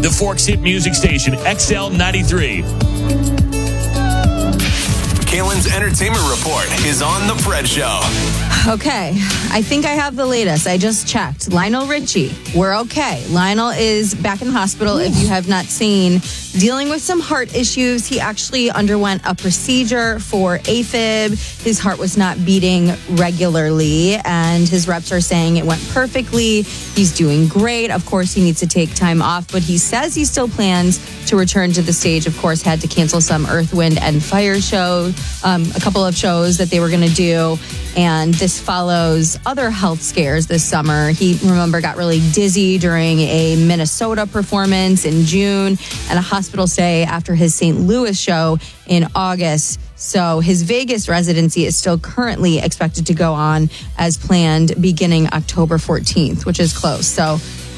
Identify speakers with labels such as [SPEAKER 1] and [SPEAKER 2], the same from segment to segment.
[SPEAKER 1] the Forks Hit Music Station, XL 93.
[SPEAKER 2] Kaylin's Entertainment Report is on The Fred Show.
[SPEAKER 3] Okay, I think I have the latest. I just checked. Lionel Richie, we're okay. Lionel is back in the hospital. If you have not seen, dealing with some heart issues. He actually underwent a procedure for AFib. His heart was not beating regularly, and his reps are saying it went perfectly. He's doing great. Of course, he needs to take time off, but he says he still plans to return to the stage. Of course, had to cancel some Earth, Wind, and Fire shows, a couple of shows that they were going to do. And this follows other health scares this summer. He, remember, got really dizzy during a Minnesota performance in June and a hospital stay after his St. Louis show in August. So his Vegas residency is still currently expected to go on as planned beginning October 14th, which is close. So,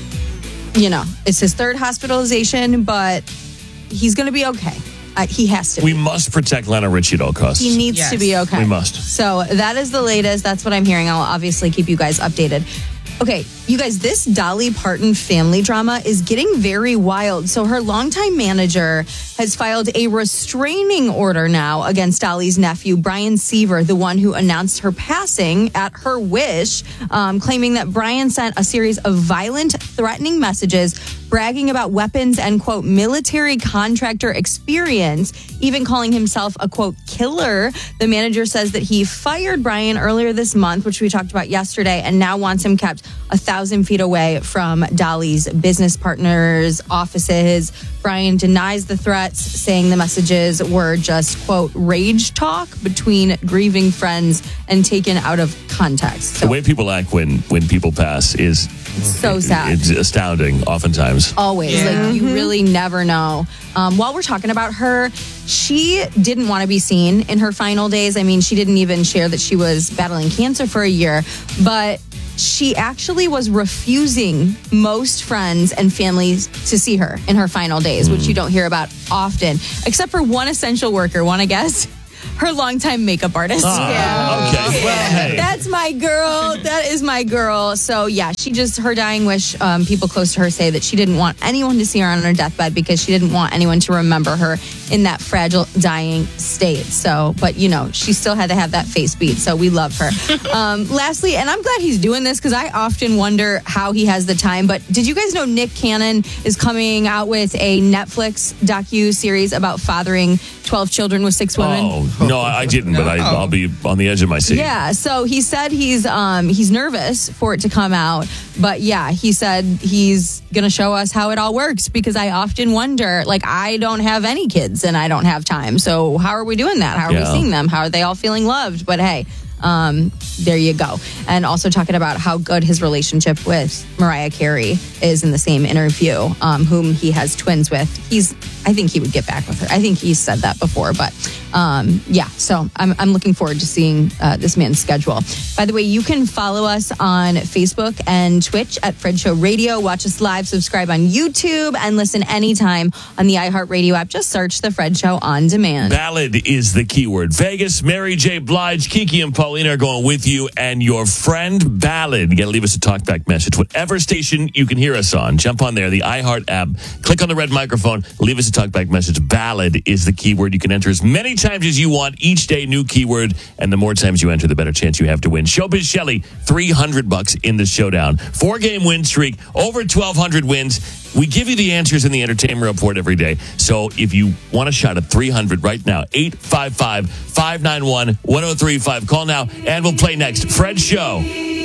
[SPEAKER 3] you know, it's his third hospitalization, but he's going to be okay. He has to be.
[SPEAKER 1] We must protect Lionel Richie at all costs.
[SPEAKER 3] He needs to be okay.
[SPEAKER 1] We must.
[SPEAKER 3] So that is the latest. That's what I'm hearing. I'll obviously keep you guys updated. Okay, you guys, this Dolly Parton family drama is getting very wild. So her longtime manager has filed a restraining order now against Dolly's nephew, Brian Seaver, the one who announced her passing at her wish, claiming that Brian sent a series of violent, threatening messages bragging about weapons and, quote, military contractor experience, even calling himself a, quote, killer. The manager says that he fired Brian earlier this month, which we talked about yesterday, and now wants him kept 1,000 feet away from Dolly's business partners' offices. Brian denies the threats, saying the messages were just, quote, rage talk between grieving friends and taken out of context. So,
[SPEAKER 1] the way people act when people pass is
[SPEAKER 3] so sad.
[SPEAKER 1] It's astounding, oftentimes.
[SPEAKER 3] Always.
[SPEAKER 4] Yeah.
[SPEAKER 3] Like, you really never know. While we're talking about her, she didn't want to be seen in her final days. I mean, she didn't even share that she was battling cancer for a year, but she actually was refusing most friends and families to see her in her final days, which you don't hear about often, except for one essential worker. Want to guess? Her longtime makeup artist.
[SPEAKER 1] Okay. Well, hey.
[SPEAKER 3] That's my girl. That is my girl. So, yeah, her dying wish, people close to her say that she didn't want anyone to see her on her deathbed because she didn't want anyone to remember her in that fragile, dying state. So, but, you know, she still had to have that face beat. So we love her. Lastly, and I'm glad he's doing this because I often wonder how he has the time. But did you guys know Nick Cannon is coming out with a Netflix docu-series about fathering 12 children with 6 women?
[SPEAKER 1] Oh, no, I didn't, but I'll be on the edge of my seat.
[SPEAKER 3] Yeah, so he said he's nervous for it to come out, but yeah, he said he's going to show us how it all works because I often wonder, like, I don't have any kids and I don't have time, so how are we doing that? How are we seeing them? How are they all feeling loved? But hey, there you go. And also talking about how good his relationship with Mariah Carey is in the same interview, whom he has twins with. I think he would get back with her. I think he's said that before, but yeah, so I'm looking forward to seeing this man's schedule. By the way, you can follow us on Facebook and Twitch at Fred Show Radio. Watch us live, subscribe on YouTube, and listen anytime on the iHeartRadio app. Just search The Fred Show on demand.
[SPEAKER 1] Ballad is the keyword. Vegas, Mary J. Blige, Kiki, and Paulina are going with you and your friend Ballad. You got to leave us a talkback message. Whatever station you can hear us on, jump on there, the iHeart app, click on the red microphone, leave us a talkback message. Ballad is the keyword. You can enter as many times as you want. Each day, new keyword. And the more times you enter, the better chance you have to win. Showbiz Shelley, $300 in the showdown. 4-game win streak, over 1,200 wins. We give you the answers in the entertainment report every day. So if you want a shot at 300 right now, 855-591-1035. Call now and we'll play next. Fred Show.